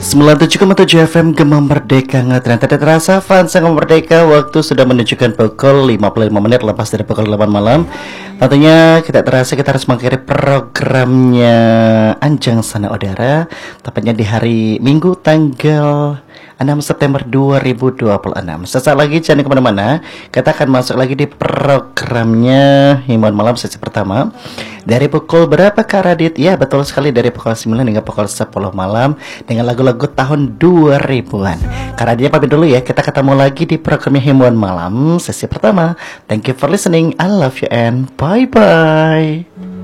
97,7 FM Gema Merdeka ngetren tidak terasa fun sangat merdeka. Waktu sudah menunjukkan pukul 55 menit lepas dari pukul 8 malam. Tentunya tidak terasa kita harus mengakhiri programnya Anjang Sana Udara, tepatnya di hari Minggu tanggal 6 September 2026. Sesaat lagi jangan kemana-mana, kita akan masuk lagi di programnya Himbauan Malam sesi pertama. Dari pukul berapa Kak Radit? Ya betul sekali, dari pukul 9 hingga pukul 10 malam dengan lagu-lagu tahun 2000-an. Kak Raditnya pamit dulu ya, kita ketemu lagi di programnya Himbauan Malam sesi pertama. Thank you for listening, I love you and bye-bye.